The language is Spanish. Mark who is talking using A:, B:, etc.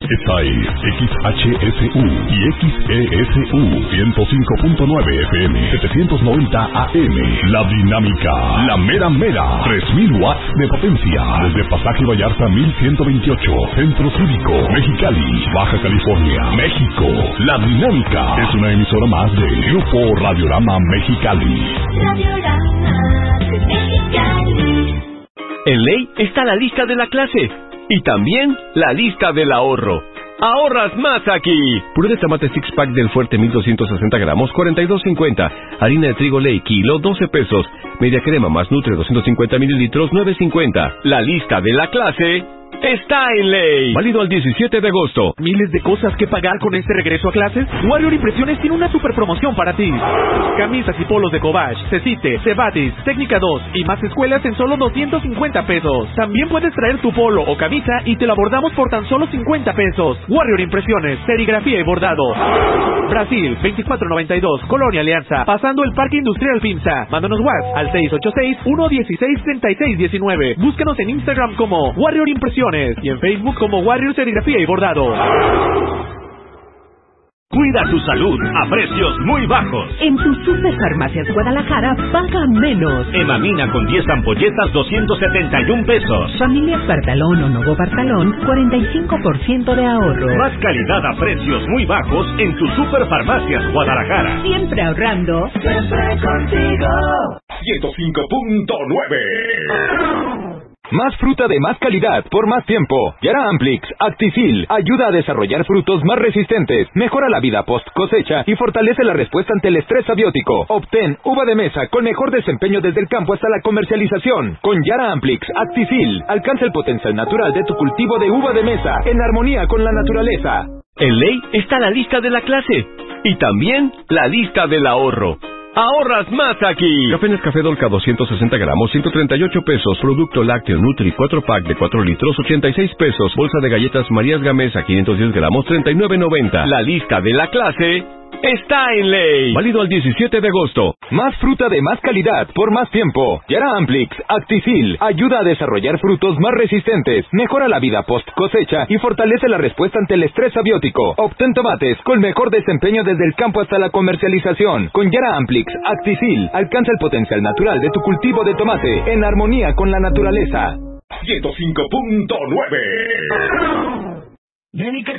A: Esta es XHSU y XESU 105.9 FM, 790 AM. La Dinámica, la mera mera, 3000 watts de potencia. Desde Pasaje Vallarta 1128, Centro Cívico, Mexicali, Baja California, México. La Dinámica es una emisora más de Grupo Radiorama Mexicali.
B: Radiorama Mexicali.
C: En Ley está la lista de la clase y también la lista del ahorro. ¡Ahorras más aquí! Puré de tomate six pack del Fuerte 1260 gramos, 42.50. Harina de trigo Ley, kilo, 12 pesos. Media crema más Nutre, 250 mililitros, 9.50. La lista de la clase está en Ley. Válido al 17 de agosto.
D: ¿Miles de cosas que pagar con este regreso a clases? Warrior Impresiones tiene una super promoción para ti. Camisas y polos de Cobach, Cecite, Cebatis, Técnica 2 y más escuelas en solo 250 pesos. También puedes traer tu polo o camisa y te lo bordamos por tan solo 50 pesos. Warrior Impresiones, serigrafía y bordado. Brasil, 2492, Colonia Alianza, pasando el Parque Industrial Pinza. Mándanos WhatsApp al 686-116-3619. Búscanos en Instagram como Warrior Impresiones y en Facebook como Warrior Serigrafía y Bordado.
E: Cuida tu salud a precios muy bajos.
F: En tu Superfarmacias Guadalajara paga menos.
E: Emamina con 10 ampolletas, 271 pesos.
F: Familia Bartalón o Novobartalón, 45% de ahorro.
E: Más calidad a precios muy bajos en tu Superfarmacias Guadalajara.
F: Siempre ahorrando.
B: Siempre contigo.
G: 105.9. Más fruta de más calidad por más tiempo. Yara Amplix Actifil ayuda a desarrollar frutos más resistentes, mejora la vida post cosecha y fortalece la respuesta ante el estrés abiótico. Obtén uva de mesa con mejor desempeño desde el campo hasta la comercialización. Con Yara Amplix Actifil alcanza el potencial natural de tu cultivo de uva de mesa en armonía con la naturaleza.
C: En Ley está la lista de la clase y también la lista del ahorro. ¡Ahorras más aquí! Café Nescafé Dolca 260 gramos, 138 pesos. Producto lácteo Nutri 4 pack de 4 litros, 86 pesos. Bolsa de galletas Marías Gamesa 510 gramos, 39.90. La lista de la clase está en Ley. Válido al 17 de agosto.
G: Más fruta de más calidad por más tiempo. Yara Amplix Actifil ayuda a desarrollar frutos más resistentes, mejora la vida post cosecha y fortalece la respuesta ante el estrés abiótico. Obtén tomates con mejor desempeño desde el campo hasta la comercialización. Con Yara Amplix Actifil alcanza el potencial natural de tu cultivo de tomate en armonía con la naturaleza.
A: 105.9.